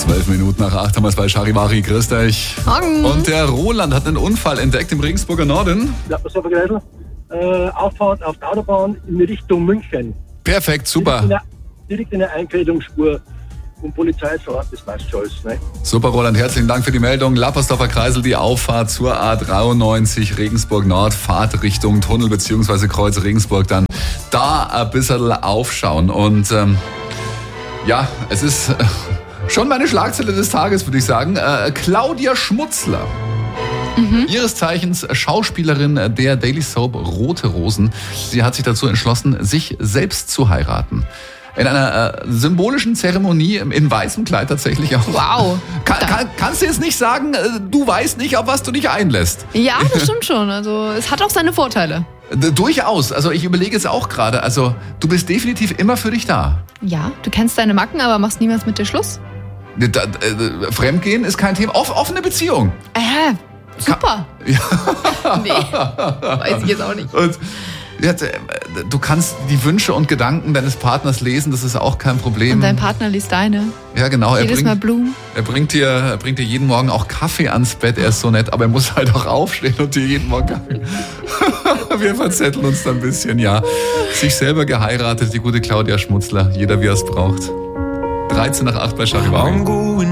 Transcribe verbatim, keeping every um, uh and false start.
Zwölf Minuten nach acht haben wir es bei Charivari. Grüß dich. Morgen. Und der Roland hat einen Unfall entdeckt im Regensburger Norden. Ja, das war Kreisel. Äh, Auffahrt auf der Autobahn in Richtung München. Perfekt, super. Direkt in der Einkleidungsspur und Polizei ist vor Ort, das passt schon alles. Ne? Super, Roland, herzlichen Dank für die Meldung. Lappersdorfer Kreisel, die Auffahrt zur A dreiundneunzig Regensburg Nord, Fahrt Richtung Tunnel bzw. Kreuz Regensburg dann. Da ein bisschen aufschauen. Und ähm, ja, es ist äh, schon meine Schlagzeile des Tages, würde ich sagen. Äh, Claudia Schmutzler. Mhm. Ihres Zeichens Schauspielerin der Daily Soap Rote Rosen. Sie hat sich dazu entschlossen, sich selbst zu heiraten. In einer äh, symbolischen Zeremonie in weißem Kleid tatsächlich auch. Wow. Kann, kann, kannst du jetzt nicht sagen, äh, du weißt nicht, auf was du dich einlässt? Ja, das stimmt schon. Also es hat auch seine Vorteile. D- durchaus. Also ich überlege es auch gerade. Also du bist definitiv immer für dich da. Ja, du kennst deine Macken, aber machst niemals mit dir Schluss. Da, äh, Fremdgehen ist kein Thema. Off, offene Beziehung. Äh, super. Ja. Nee, weiß ich jetzt auch nicht. Und ja, du kannst die Wünsche und Gedanken deines Partners lesen, das ist auch kein Problem. Und dein Partner liest deine. Ja, genau. Jedes er bringt, Mal Blumen. Er bringt dir, er bringt dir jeden Morgen auch Kaffee ans Bett. Er ist so nett, aber er muss halt auch aufstehen und dir jeden Morgen Kaffee. Wir verzetteln uns da ein bisschen, ja. Sich selber geheiratet, die gute Claudia Schmutzler. Jeder, wie er es braucht. dreizehn nach acht bei Charivari.